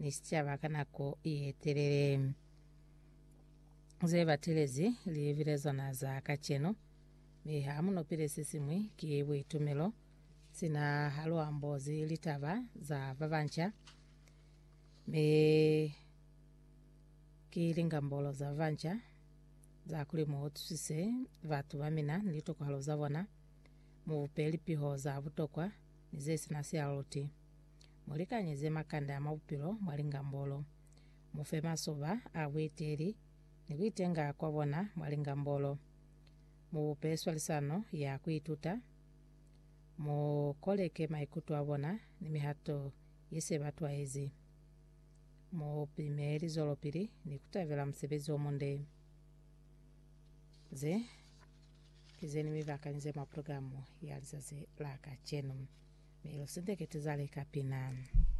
nisichava kanako iyeterere zebaterezi livilezona za kacheno mihamuno pile sisimwi kiwe itumelo sina halwa mbozi litava za vavancha me kilinga mbolo za vancha za kulimo otusise vatu vamina nilitoko halo zavona mu pelipiho za butokwa nizesi nasialoti mulikanyeze makanda ya mapupilo mwalinga mbolo mufe masoba aweteri nikwitenga kwabona mwalinga mbolo mu peswa lisano ya kuituta mu koleke maikutu abona nimihato yese batwa ezi mu primeri zolopiri nikutavela msebezi omonde ze kizeni mivakanize maprogramu yalizaze laka chenu melo sindeketezale kapina